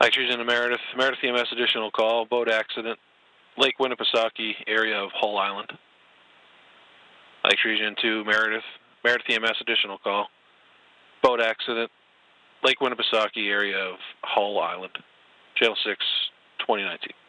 Ike Region to Meredith. Meredith EMS additional call. Boat accident. Lake Winnipesaukee area of Hull Island. Ike Region to Meredith. Meredith EMS additional call. Boat accident. Lake Winnipesaukee area of Hull Island. Channel 6, 2019.